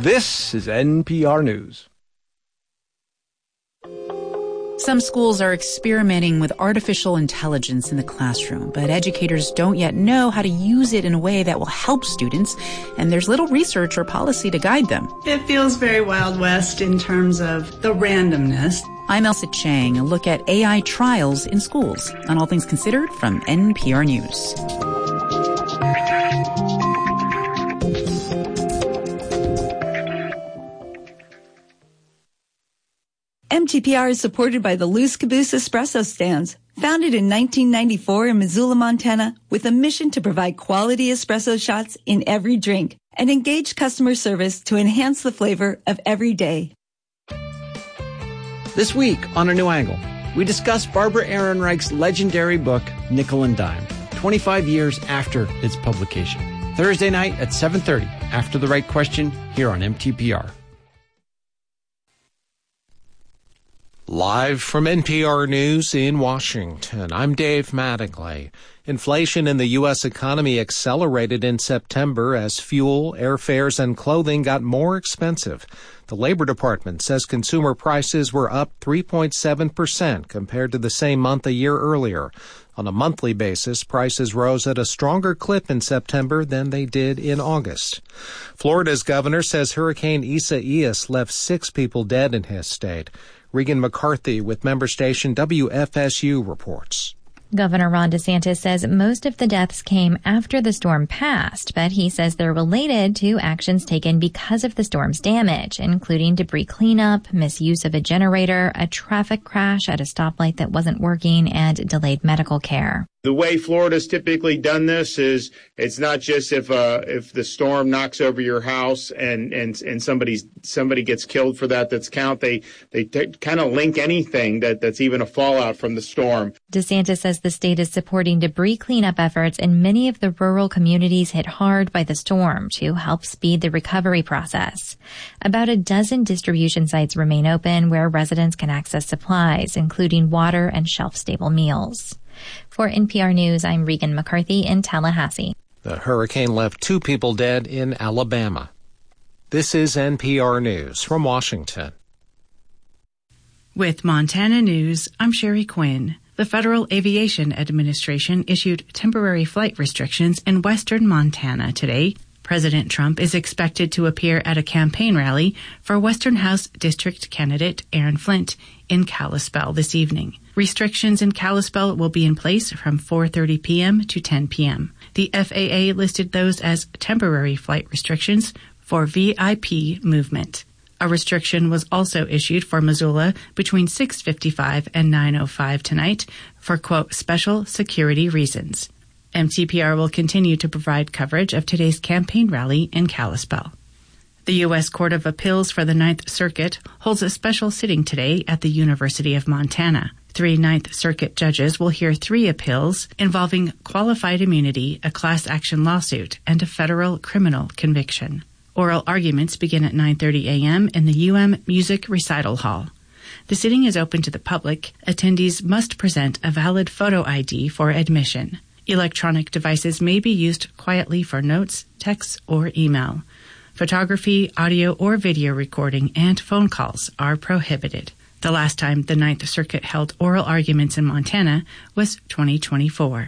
This is NPR News. Some schools are experimenting with artificial intelligence in the classroom, but educators don't yet know how to use it in a way that will help students, and there's little research or policy to guide them. It feels very Wild West in terms of the randomness. I'm Elsa Chang, a look at AI trials in schools on All Things Considered from NPR News. MTPR is supported by the Loose Caboose Espresso Stands, founded in 1994 in Missoula, Montana, with a mission to provide quality espresso shots in every drink and engage customer service to enhance the flavor of every day. This week on A New Angle, we discuss Barbara Ehrenreich's legendary book, Nickel and Dime, 25 years after its publication. Thursday night at 7:30, after The Right Question, here on MTPR. Live from NPR News in Washington, I'm Dave Mattingly. Inflation in the U.S. economy accelerated in September as fuel, airfares, and clothing got more expensive. The Labor Department says consumer prices were up 3.7% compared to the same month a year earlier. On a monthly basis, prices rose at a stronger clip in September than they did in August. Florida's governor says Hurricane Isaias left 6 people dead in his state. Regan McCarthy with member station WFSU reports. Governor Ron DeSantis says most of the deaths came after the storm passed, but he says they're related to actions taken because of the storm's damage, including debris cleanup, misuse of a generator, a traffic crash at a stoplight that wasn't working, and delayed medical care. The way Florida's typically done this is it's not just if the storm knocks over your house and somebody gets killed for that's count. They kind of link anything that's even a fallout from the storm. DeSantis says the state is supporting debris cleanup efforts in many of the rural communities hit hard by the storm to help speed the recovery process. About a dozen distribution sites remain open where residents can access supplies, including water and shelf-stable meals. For NPR News, I'm Regan McCarthy in Tallahassee. The hurricane left 2 people dead in Alabama. This is NPR News from Washington. With Montana News, I'm Sherry Quinn. The Federal Aviation Administration issued temporary flight restrictions in western Montana today. President Trump is expected to appear at a campaign rally for Western House District candidate Aaron Flint in Kalispell this evening. Restrictions in Kalispell will be in place from 4:30 p.m. to 10 p.m. The FAA listed those as temporary flight restrictions for VIP movement. A restriction was also issued for Missoula between 6:55 and 9:05 tonight for, quote, special security reasons. MTPR will continue to provide coverage of today's campaign rally in Kalispell. The U.S. Court of Appeals for the Ninth Circuit holds a special sitting today at the University of Montana. 3 Ninth Circuit judges will hear 3 appeals involving qualified immunity, a class action lawsuit, and a federal criminal conviction. Oral arguments begin at 9:30 a.m. in the UM Music Recital Hall. The sitting is open to the public. Attendees must present a valid photo ID for admission. Electronic devices may be used quietly for notes, texts, or email. Photography, audio, or video recording and phone calls are prohibited. The last time the Ninth Circuit held oral arguments in Montana was 2024.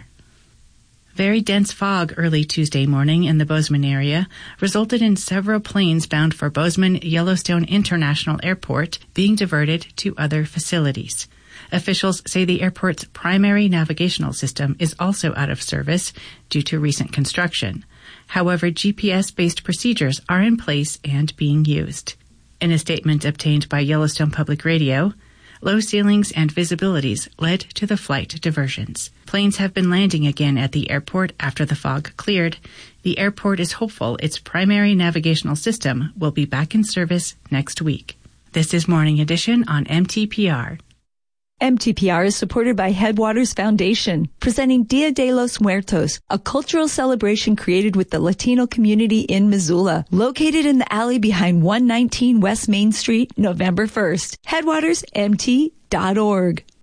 Very dense fog early Tuesday morning in the Bozeman area resulted in several planes bound for Bozeman Yellowstone International Airport being diverted to other facilities. Officials say the airport's primary navigational system is also out of service due to recent construction. However, GPS-based procedures are in place and being used. In a statement obtained by Yellowstone Public Radio, low ceilings and visibilities led to the flight diversions. Planes have been landing again at the airport after the fog cleared. The airport is hopeful its primary navigational system will be back in service next week. This is Morning Edition on MTPR. MTPR is supported by Headwaters Foundation, presenting Dia de los Muertos, a cultural celebration created with the Latino community in Missoula, located in the alley behind 119 West Main Street, November 1st. HeadwatersMT.org.